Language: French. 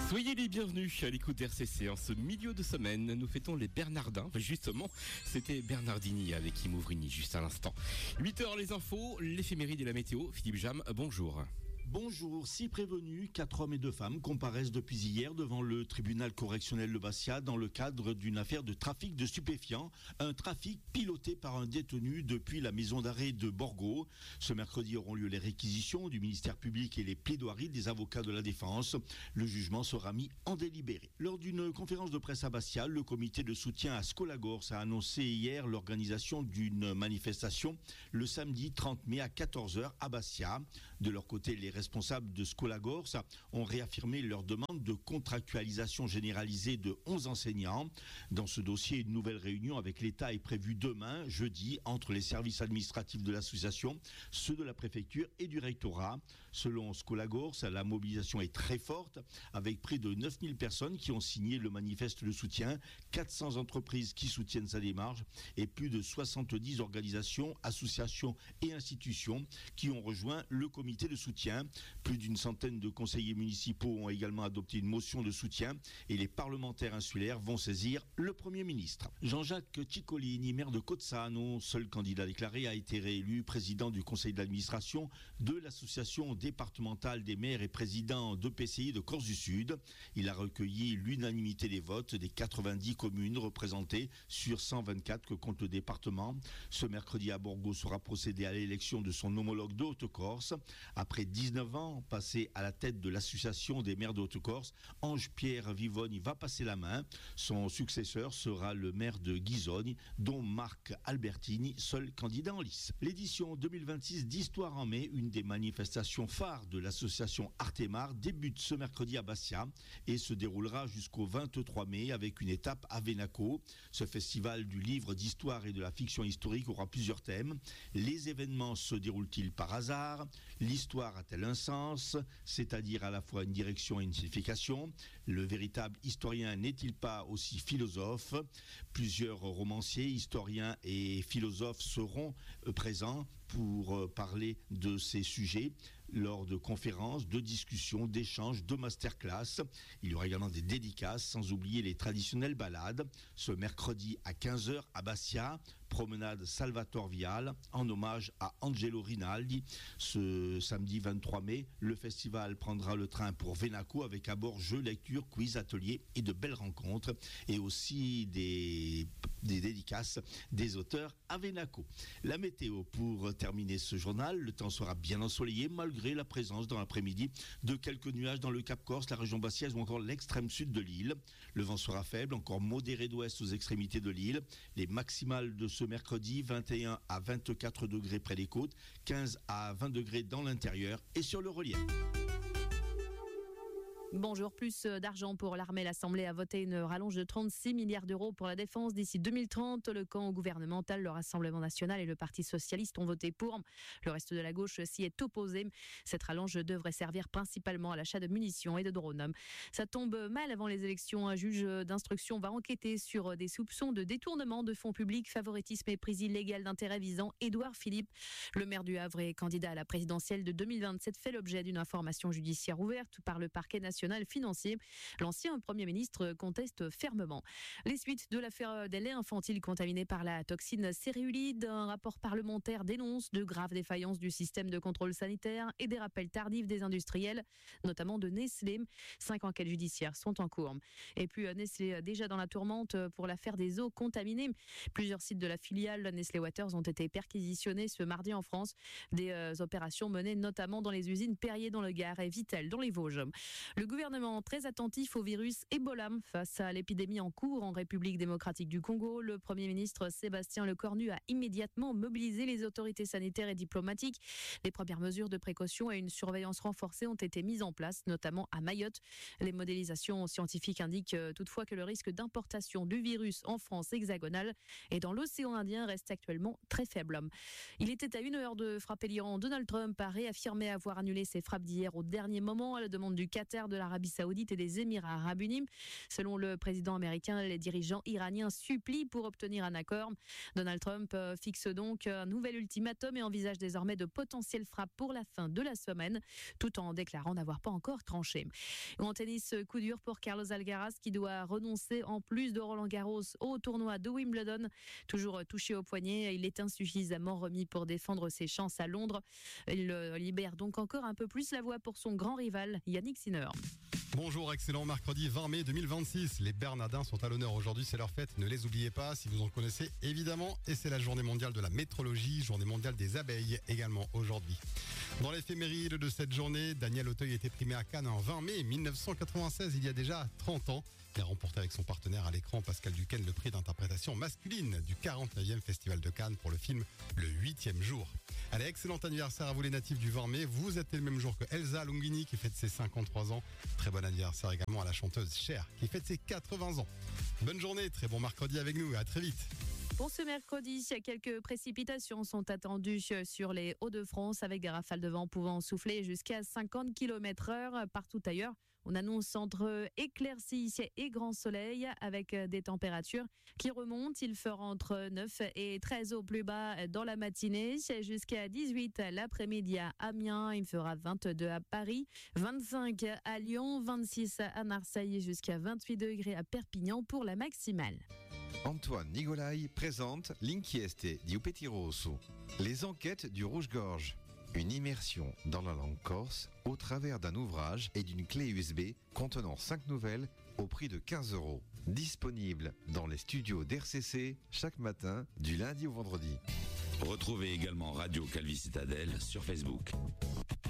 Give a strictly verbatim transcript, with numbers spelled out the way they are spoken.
Soyez les bienvenus à l'écoute d'R C C. En ce milieu de semaine, nous fêtons les Bernardins. Justement, c'était Bernardini avec Imouvrini juste à l'instant. huit heures les infos, l'éphéméride et la météo. Philippe Jam, bonjour. Bonjour, six prévenus, quatre hommes et deux femmes comparaissent depuis hier devant le tribunal correctionnel de Bastia dans le cadre d'une affaire de trafic de stupéfiants, un trafic piloté par un détenu depuis la maison d'arrêt de Borgo. Ce mercredi auront lieu les réquisitions du ministère public et les plaidoiries des avocats de la défense. Le jugement sera mis en délibéré. Lors d'une conférence de presse à Bastia, le comité de soutien à Skolagors a annoncé hier l'organisation d'une manifestation le samedi trente mai à quatorze heures à Bastia. De leur côté, les responsables de Skolagors ont réaffirmé leur demande de contractualisation généralisée de onze enseignants. Dans ce dossier, une nouvelle réunion avec l'État est prévue demain, jeudi, entre les services administratifs de l'association, ceux de la préfecture et du rectorat. Selon Skolagors, la mobilisation est très forte, avec près de neuf mille personnes qui ont signé le manifeste de soutien, quatre cents entreprises qui soutiennent sa démarche et plus de soixante-dix organisations, associations et institutions qui ont rejoint le comité de soutien. Plus d'une centaine de conseillers municipaux ont également adopté une motion de soutien et les parlementaires insulaires vont saisir le Premier ministre. Jean-Jacques Ciccolini, maire de Cozzano, seul candidat déclaré, a été réélu président du conseil d'administration de l'association départementale des maires et président d'E P C I de Corse du Sud. Il a recueilli l'unanimité des votes des quatre-vingt-dix communes représentées sur cent vingt-quatre que compte le département. Ce mercredi à Borgo sera procédé à l'élection de son homologue de Haute-Corse. Après dix-neuf ans passé à la tête de l'association des maires de Haute-Corse, Ange-Pierre Vivogne va passer la main. Son successeur sera le maire de Ghisogne, dont Marc Albertini, seul candidat en lice. L'édition deux mille vingt-six d'Histoire en mai, une des manifestations phares de l'association Artemar, débute ce mercredi à Bastia et se déroulera jusqu'au vingt-trois mai avec une étape à Venaco. Ce festival du livre d'histoire et de la fiction historique aura plusieurs thèmes. Les événements se déroulent-ils par hasard ? L'histoire a-t-elle un sens, c'est-à-dire à la fois une direction et une signification? Le véritable historien n'est-il pas aussi philosophe? Plusieurs romanciers, historiens et philosophes seront présents pour parler de ces sujets lors de conférences, de discussions, d'échanges, de masterclass. Il y aura également des dédicaces, sans oublier les traditionnelles balades. Ce mercredi à quinze heures à Bastia, promenade Salvatore Vial en hommage à Angelo Rinaldi. Ce samedi vingt-trois mai, le festival prendra le train pour Venaco avec à bord jeux, lectures, quiz, ateliers et de belles rencontres et aussi des, des dédicaces des auteurs à Venaco. La météo pour terminer ce journal, le temps sera bien ensoleillé malgré la présence dans l'après-midi de quelques nuages dans le Cap Corse, la région bastiaise ou encore l'extrême sud de l'île. Le vent sera faible, encore modéré d'ouest aux extrémités de l'île. Les maximales de ce mercredi, vingt et un à vingt-quatre degrés près des côtes, quinze à vingt degrés dans l'intérieur et sur le relief. Bonjour, plus d'argent pour l'armée. L'Assemblée a voté une rallonge de trente-six milliards d'euros pour la défense d'ici deux mille trente. Le camp gouvernemental, le Rassemblement national et le Parti socialiste ont voté pour. Le reste de la gauche s'y est opposé. Cette rallonge devrait servir principalement à l'achat de munitions et de drones. Ça tombe mal avant les élections. Un juge d'instruction va enquêter sur des soupçons de détournement de fonds publics, favoritisme et prise illégale d'intérêt visant Édouard Philippe. Le maire du Havre et candidat à la présidentielle de deux mille vingt-sept fait l'objet d'une information judiciaire ouverte par le parquet national financier. L'ancien Premier ministre conteste fermement. Les suites de l'affaire des laits infantiles contaminés par la toxine céréulide. Un rapport parlementaire dénonce de graves défaillances du système de contrôle sanitaire et des rappels tardifs des industriels, notamment de Nestlé. Cinq enquêtes judiciaires sont en cours. Et puis Nestlé déjà dans la tourmente pour l'affaire des eaux contaminées. Plusieurs sites de la filiale Nestlé Waters ont été perquisitionnés ce mardi en France. Des euh, opérations menées notamment dans les usines Perrier dans le Gard et Vittel dans les Vosges. Le gouvernement très attentif au virus Ebola face à l'épidémie en cours en République démocratique du Congo. Le Premier ministre Sébastien Lecornu a immédiatement mobilisé les autorités sanitaires et diplomatiques. Les premières mesures de précaution et une surveillance renforcée ont été mises en place, notamment à Mayotte. Les modélisations scientifiques indiquent toutefois que le risque d'importation du virus en France hexagonale et dans l'océan Indien reste actuellement très faible. Il était à une heure de frapper l'Iran. Donald Trump a réaffirmé avoir annulé ses frappes d'hier au dernier moment à la demande du Qatar de de l'Arabie Saoudite et des Émirats Arabes Unis. Selon le président américain, les dirigeants iraniens supplient pour obtenir un accord. Donald Trump fixe donc un nouvel ultimatum et envisage désormais de potentielles frappes pour la fin de la semaine, tout en déclarant n'avoir pas encore tranché. En tennis, coup dur pour Carlos Alcaraz qui doit renoncer en plus de Roland Garros au tournoi de Wimbledon. Toujours touché au poignet, il est insuffisamment remis pour défendre ses chances à Londres. Il libère donc encore un peu plus la voie pour son grand rival Yannick Sinner. Bonjour, excellent mercredi vingt mai deux mille vingt-six. Les Bernardins sont à l'honneur aujourd'hui, c'est leur fête. Ne les oubliez pas si vous en connaissez évidemment. Et c'est la journée mondiale de la métrologie, journée mondiale des abeilles également aujourd'hui. Dans l'éphéméride de cette journée, Daniel Auteuil était primé à Cannes en vingt mai mille neuf cent quatre-vingt-seize, il y a déjà trente ans. Il a remporté avec son partenaire à l'écran Pascal Duquesne le prix d'interprétation masculine du quarante-neuvième Festival de Cannes pour le film Le huitième jour. Allez, excellent anniversaire à vous les natifs du vingt mai. Vous êtes le même jour que Elsa Longini qui fête ses cinquante-trois ans. Très bon anniversaire également à la chanteuse Cher qui fête ses quatre-vingts ans. Bonne journée, très bon mercredi avec nous et à très vite. Pour ce mercredi, quelques précipitations sont attendues sur les Hauts-de-France avec des rafales de vent pouvant souffler jusqu'à cinquante kilomètres heure partout ailleurs. On annonce entre éclaircies et grand soleil avec des températures qui remontent. Il fera entre neuf et treize au plus bas dans la matinée, jusqu'à dix-huit l'après-midi à Amiens. Il fera vingt-deux à Paris, vingt-cinq à Lyon, vingt-six à Marseille, jusqu'à vingt-huit degrés à Perpignan pour la maximale. Antoine Nigolai présente L'inchieste di Petit Rosso, les enquêtes du Rouge-Gorge. Une immersion dans la langue corse au travers d'un ouvrage et d'une clé U S B contenant cinq nouvelles au prix de quinze euros. Disponible dans les studios d'R C C chaque matin du lundi au vendredi. Retrouvez également Radio Calvi Citadelle sur Facebook.